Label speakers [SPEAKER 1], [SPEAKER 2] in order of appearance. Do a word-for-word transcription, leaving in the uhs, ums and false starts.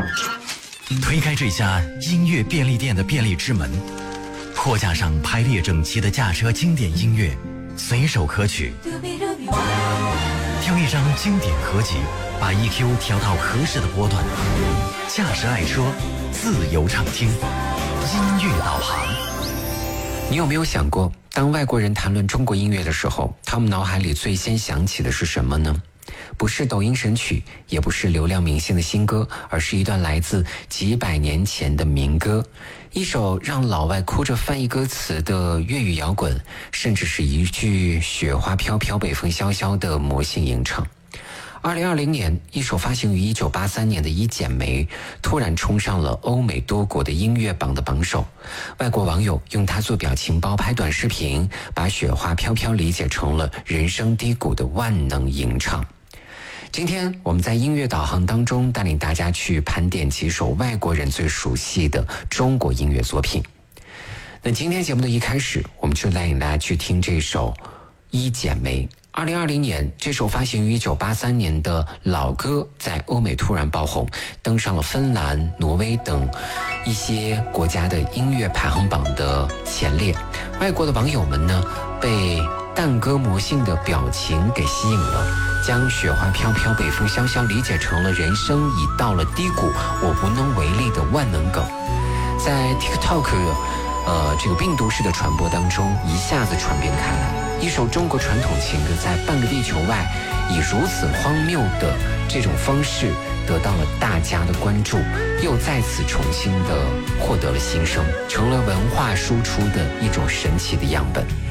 [SPEAKER 1] 推开这家音乐便利店的便利之门，货架上排列整齐的驾车经典音乐，随手可取。挑一张经典合集，把 E Q 调到合适的波段，驾驶爱车，自由畅听，音乐导航。
[SPEAKER 2] 你有没有想过，当外国人谈论中国音乐的时候，他们脑海里最先想起的是什么呢？不是抖音神曲，也不是流量明星的新歌，而是一段来自几百年前的民歌，一首让老外哭着翻译歌词的粤语摇滚，甚至是一句雪花飘飘北风萧萧的魔性吟唱。二零二零年，一首发行于一九八三年的《一剪梅》突然冲上了欧美多国的音乐榜的榜首，外国网友用它做表情包拍短视频，把雪花飘飘理解成了人生低谷的万能吟唱。今天我们在音乐导航当中带领大家去盘点几首外国人最熟悉的中国音乐作品。那今天节目的一开始，我们就带领大家去听这首《一剪梅》。二零二零年，这首发行于一九八三年的老歌在欧美突然爆红，登上了芬兰、挪威等一些国家的音乐排行榜的前列。外国的网友们呢，被淡歌魔性的表情给吸引了，将雪花飘飘北风萧萧理解成了人生已到了低谷我无能为力的万能梗。在 TikTok 呃这个病毒式的传播当中一下子传遍开来，一首中国传统情歌在半个地球外以如此荒谬的这种方式得到了大家的关注，又再次重新的获得了新生，成了文化输出的一种神奇的样本。